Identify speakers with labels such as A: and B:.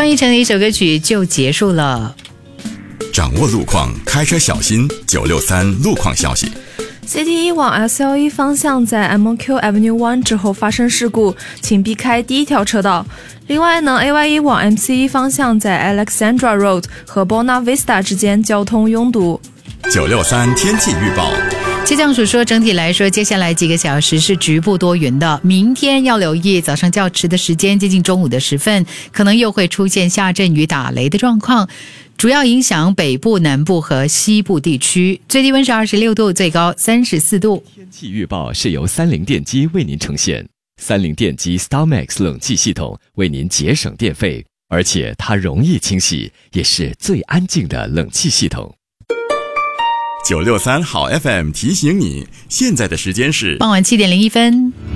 A: 方逸臣的一首歌曲就结束了。
B: 掌握路况，开车小心。963路况消息。
C: CT1 往 SL1 方向在 MQ Avenue 1之后发生事故，请避开第一条车道。另外呢 AY1 往 MC1 方向在 Alexandra Road 和 Bona Vista 之间交通拥堵。
B: 963天气预报。
A: 气象署说，整体来说，接下来几个小时是局部多云的。明天要留意早上较迟的时间，接近中午的时分，可能又会出现下阵雨打雷的状况，主要影响北部、南部和西部地区。最低温是26度，最高34度。
D: 天气预报是由三菱电机为您呈现。三菱电机 StarMax 冷气系统为您节省电费，而且它容易清洗，也是最安静的冷气系统。
B: 963好 FM 提醒你，现在的时间是
A: 傍晚7点01分。